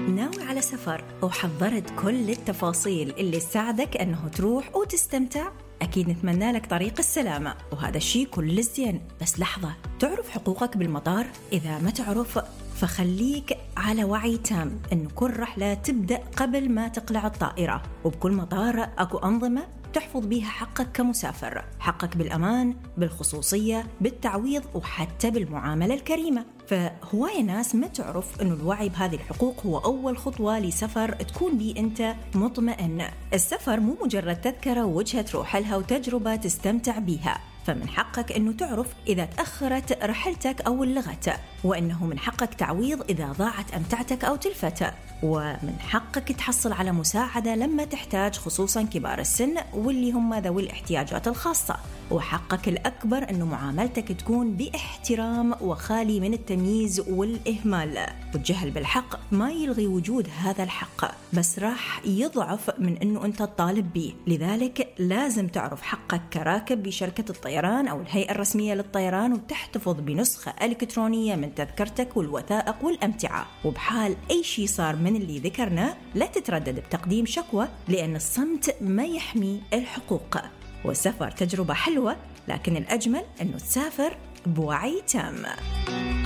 ناوي على سفر وحضرت كل التفاصيل اللي تساعدك أنه تروح وتستمتع؟ أكيد نتمنى لك طريق السلامة، وهذا الشيء كل الزين. بس لحظة، تعرف حقوقك بالمطار؟ إذا ما تعرف فخليك على وعي تام أنه كل رحلة تبدأ قبل ما تقلع الطائرة، وبكل مطار أكو أنظمة تحفظ بيها حقك كمسافر، حقك بالأمان، بالخصوصية، بالتعويض، وحتى بالمعاملة الكريمة. فهواية ناس ما تعرف أنه الوعي بهذه الحقوق هو أول خطوة لسفر تكون بيه أنت مطمئن. السفر مو مجرد تذكرة ووجهة تروح لها وتجربة تستمتع بيها، فمن حقك أنه تعرف إذا تأخرت رحلتك أو اللغت، وأنه من حقك تعويض إذا ضاعت أمتعتك أو تلفت، ومن حقك تحصل على مساعدة لما تحتاج، خصوصا كبار السن واللي هم ذوي الاحتياجات الخاصة. وحقك الأكبر أنه معاملتك تكون باحترام وخالي من التمييز والإهمال. والجهل بالحق ما يلغي وجود هذا الحق، بس راح يضعف من أنه أنت تطالب به. لذلك لازم تعرف حقك كراكب بشركة الطيران أو الهيئة الرسمية للطيران، وتحتفظ بنسخة إلكترونية من تذكرتك والوثائق والأمتعة. وبحال أي شيء صار من اللي ذكرناه لا تتردد بتقديم شكوى، لأن الصمت ما يحمي الحقوق. والسفر تجربة حلوة، لكن الأجمل أنه تسافر بوعي تام.